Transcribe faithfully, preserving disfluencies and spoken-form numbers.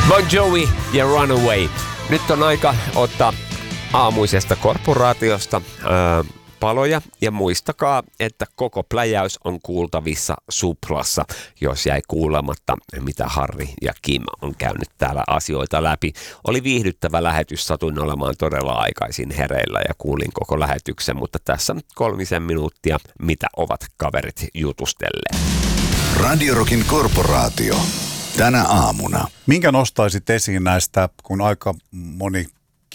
Bon Jovi ja Runaway. Nyt on aika ottaa aamuisesta korporaatiosta ää, paloja ja muistakaa, että koko pläjäys on kuultavissa Suplassa, jos jäi kuulematta, mitä Harri ja Kim on käynyt täällä asioita läpi. Oli viihdyttävä lähetys, satuin olemaan todella aikaisin hereillä ja kuulin koko lähetyksen, mutta tässä kolmisen minuuttia, mitä ovat kaverit jutustelleet. Radio Rockin korporaatio. Tänä aamuna. Minkä nostaisit esiin näistä, kun aika moni